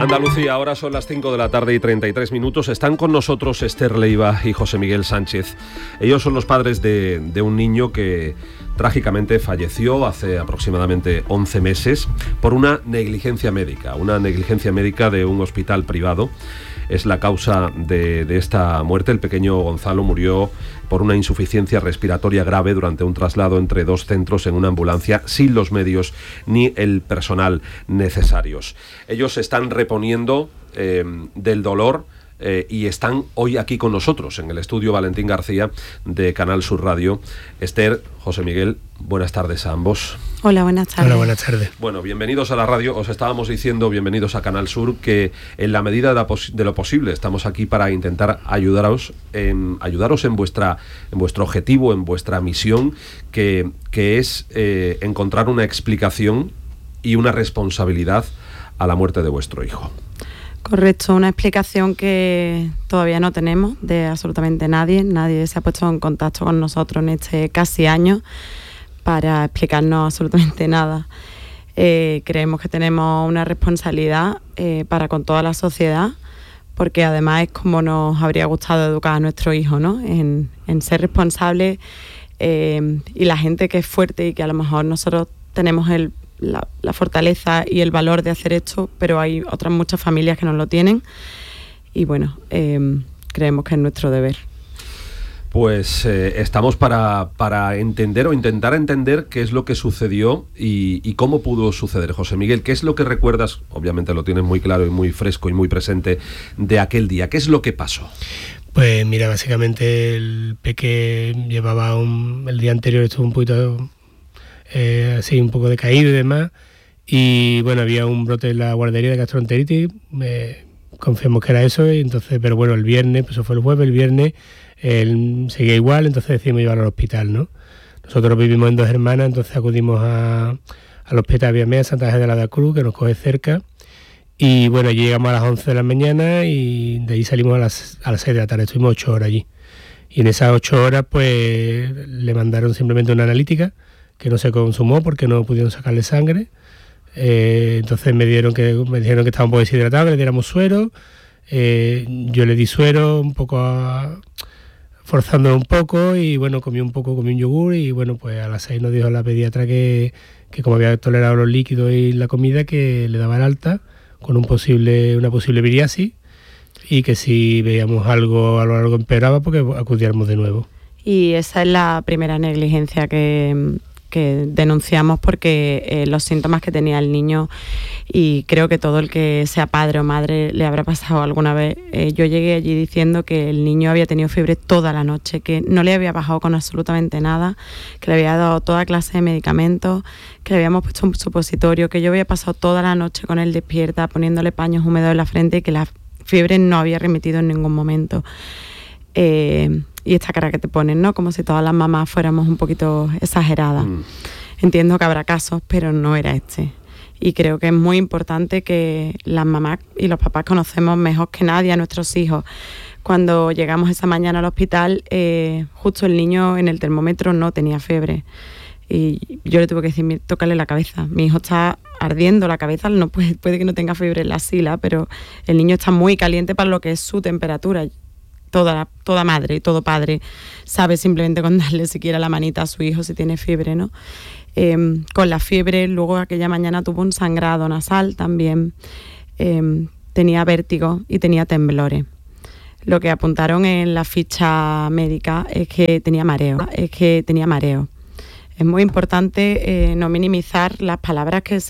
Andalucía, ahora son las 5 de la tarde y 33 minutos. Están con nosotros Esther Leiva y José Miguel Sánchez. Ellos son los padres de un niño que trágicamente falleció hace aproximadamente 11 meses por una negligencia médica de un hospital privado. Es la causa de esta muerte. El pequeño Gonzalo murió por una insuficiencia respiratoria grave durante un traslado entre dos centros en una ambulancia sin los medios ni el personal necesarios. Ellos están reponiendo del dolor y están hoy aquí con nosotros en el estudio Valentín García de Canal Sur Radio. Esther, José Miguel, buenas tardes a ambos. Hola, buenas tardes. Hola, buenas tardes. Bueno, bienvenidos a la radio. Os estábamos diciendo, bienvenidos a Canal Sur, que en la medida de lo posible estamos aquí para intentar ayudaros en vuestro objetivo, en vuestra misión, que es encontrar una explicación y una responsabilidad a la muerte de vuestro hijo. Correcto, una explicación que todavía no tenemos de absolutamente nadie. Nadie se ha puesto en contacto con nosotros en este casi año para explicarnos absolutamente nada. Creemos que tenemos una responsabilidad para con toda la sociedad, porque además es como nos habría gustado educar a nuestro hijo, ¿no? En ser responsables, y la gente que es fuerte y que a lo mejor nosotros tenemos la fortaleza y el valor de hacer esto, pero hay otras muchas familias que no lo tienen y bueno, creemos que es nuestro deber. Pues estamos para entender o intentar entender qué es lo que sucedió y cómo pudo suceder. José Miguel, ¿qué es lo que recuerdas? Obviamente lo tienes muy claro y muy fresco y muy presente de aquel día. ¿Qué es lo que pasó? Pues mira, básicamente el peque llevaba el día anterior estuvo un poquito así un poco decaído y demás, y bueno, había un brote en la guardería de gastroenteritis, confiamos que era eso, y entonces, pero bueno, el viernes, pues eso fue el jueves, el viernes él seguía igual, entonces decidimos llevarlo al hospital, ¿no? Nosotros vivimos en Dos Hermanas, entonces acudimos al hospital Viamea Santa Ángela de la Cruz, que nos coge cerca, y bueno, allí llegamos a las 11 de la mañana y de ahí salimos a las 6 de la tarde, estuvimos 8 horas allí, y en esas 8 horas pues le mandaron simplemente una analítica que no se consumó porque no pudieron sacarle sangre. Entonces me dijeron que estaba un poco deshidratado, que le diéramos suero. Yo le di suero un poco forzándolo un poco, y bueno, comí un yogur, y bueno, pues a las 6 nos dijo la pediatra que como había tolerado los líquidos y la comida, que le daban alta con una posible viriasis, y que si veíamos algo a lo largo empeoraba, porque acudiéramos de nuevo. Y esa es la primera negligencia que denunciamos, porque los síntomas que tenía el niño, y creo que todo el que sea padre o madre le habrá pasado alguna vez, yo llegué allí diciendo que el niño había tenido fiebre toda la noche, que no le había bajado con absolutamente nada, que le había dado toda clase de medicamentos, que le habíamos puesto un supositorio, que yo había pasado toda la noche con él despierta poniéndole paños húmedos en la frente, y que la fiebre no había remitido en ningún momento. Y esta cara que te ponen, ¿no? Como si todas las mamás fuéramos un poquito exageradas. Entiendo que habrá casos, pero no era este. Y creo que es muy importante que las mamás y los papás conocemos mejor que nadie a nuestros hijos. Cuando llegamos esa mañana al hospital, justo el niño en el termómetro no tenía fiebre. Y yo le tuve que decir, tócale la cabeza. Mi hijo está ardiendo la cabeza, no puede que no tenga fiebre en la axila, pero el niño está muy caliente para lo que es su temperatura. Toda madre y todo padre sabe simplemente con darle siquiera la manita a su hijo si tiene fiebre, ¿no? Con la fiebre, luego aquella mañana tuvo un sangrado nasal también, tenía vértigo y tenía temblores. Lo que apuntaron en la ficha médica es que tenía mareo. Es muy importante no minimizar las palabras que